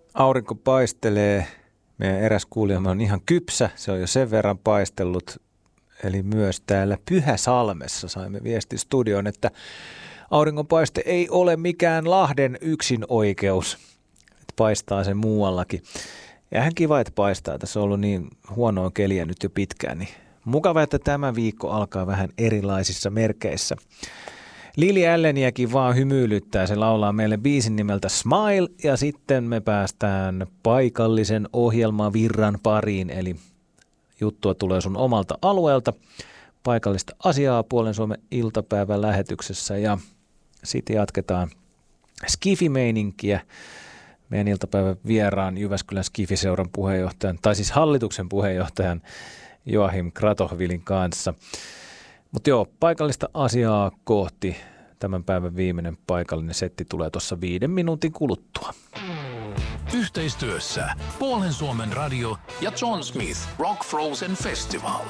Aurinko paistelee. Meidän eräs kuulijamme on ihan kypsä. Se on jo sen verran paistellut. Eli myös täällä Pyhäsalmessa saimme viestin studioon, että auringonpaiste ei ole mikään Lahden yksinoikeus. Että paistaa sen muuallakin. Ja ihan kiva, että paistaa. Tässä on ollut niin huonoa keliä nyt jo pitkään. Niin mukava, että tämä viikko alkaa vähän erilaisissa merkeissä. Lili Alleniäkin vaan hymyilyttää. Se laulaa meille biisin nimeltä Smile ja sitten me päästään paikallisen ohjelmavirran pariin. Eli juttua tulee sun omalta alueelta. Paikallista asiaa Puolen Suomen iltapäivän lähetyksessä ja sitten jatketaan Skifi-meininkiä. Meidän iltapäivän vieraan Jyväskylän Skifi-seuran puheenjohtajan, tai siis hallituksen puheenjohtajan Joachim Kratochvilin kanssa. Mutta joo, paikallista asiaa kohti. Tämän päivän viimeinen paikallinen setti tulee tuossa 5 minuutin kuluttua. Yhteistyössä Puolen Suomen radio ja John Smith Rock Frozen Festival.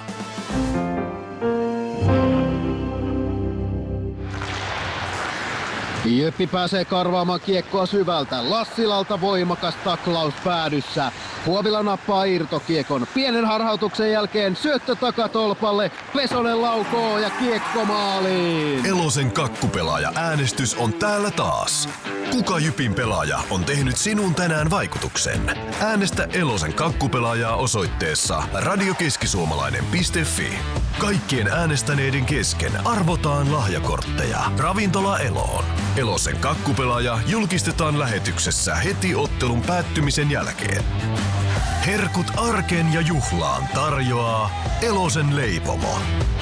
Jyppi pääsee karvaamaan kiekkoa syvältä. Lassilalta voimakas taklaus päädyssä. Huovila nappaa irtokiekon. Pienen harhautuksen jälkeen syöttö takatolpalle. Pesonen laukoo ja kiekko maaliin. Elosen kakkupelaaja äänestys on täällä taas. Kuka Jypin pelaaja on tehnyt sinun tänään vaikutuksen? Äänestä Elosen kakkupelaajaa osoitteessa radiokeskisuomalainen.fi. Kaikkien äänestäneiden kesken arvotaan lahjakortteja. Ravintola Eloon. Elosen kakkupelaaja julkistetaan lähetyksessä heti ottelun päättymisen jälkeen. Herkut arkeen ja juhlaan tarjoaa Elosen leipomo.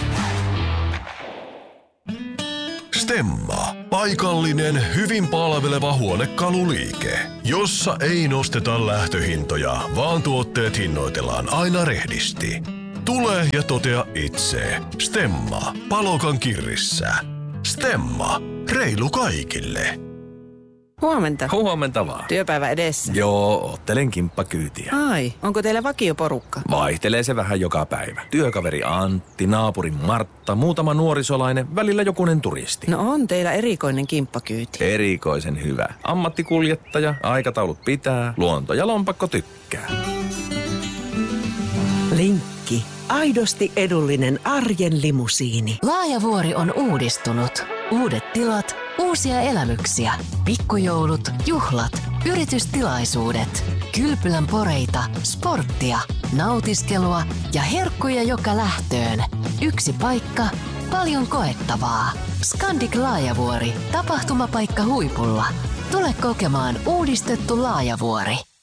Stemma. Paikallinen, hyvin palveleva huonekaluliike, jossa ei nosteta lähtöhintoja, vaan tuotteet hinnoitellaan aina rehdisti. Tule ja totea itse. Stemma. Palokan kirrissä. Stemma. Reilu kaikille. Huomenta. Huomenta vaan. Työpäivä edessä. Joo, ottelen kimppakyytiä. Ai, onko teillä vakioporukka? Vaihtelee se vähän joka päivä. Työkaveri Antti, naapuri Martta, muutama nuorisolainen, välillä jokunen turisti. No on teillä erikoinen kimppakyyti. Erikoisen hyvä. Ammattikuljettaja, aikataulut pitää, luonto ja lompakko tykkää. Linkki. Aidosti edullinen arjen limusiini. Laajavuori on uudistunut. Uudet tilat, uusia elämyksiä, pikkujoulut, juhlat, yritystilaisuudet, kylpylän poreita, sporttia, nautiskelua ja herkkuja joka lähtöön. Yksi paikka, paljon koettavaa. Scandic Laajavuori, tapahtumapaikka huipulla. Tule kokemaan uudistettu Laajavuori.